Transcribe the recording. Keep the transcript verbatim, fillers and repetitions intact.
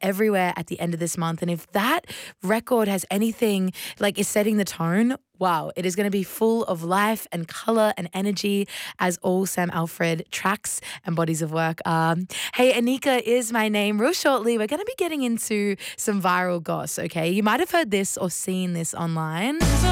everywhere at the end of this month. And if that record has anything, like is setting the tone, wow, it is going to be full of life and colour and energy, as all Sam Alfred tracks and bodies of work are. Hey, Anika is my name. Real shortly, we're going to be getting into some viral goss, okay? You might have heard this or seen this online.